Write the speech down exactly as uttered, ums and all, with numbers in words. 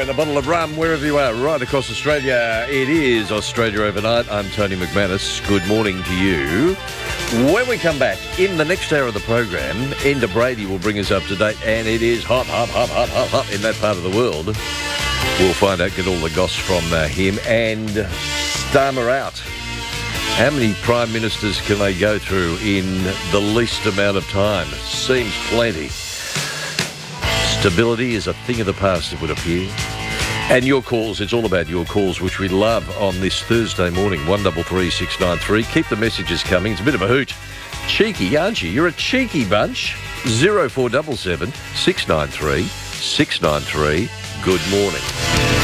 and a bottle of rum wherever you are right across Australia. It is Australia Overnight. I'm Tony McManus. Good morning to you. When we come back, in the next hour of the program, Enda Brady will bring us up to date, and it is hot, hot, hot, hot, hot, hot in that part of the world. We'll find out, get all the goss from uh, him, and Starmer out. How many prime ministers can they go through in the least amount of time? Seems plenty. Stability is a thing of the past, it would appear. And your calls, it's all about your calls, which we love on this Thursday morning, one three three six nine three. Keep the messages coming. It's a bit of a hoot. Cheeky, aren't you? You're a cheeky bunch. zero four seven seven six nine three six nine three. Good morning.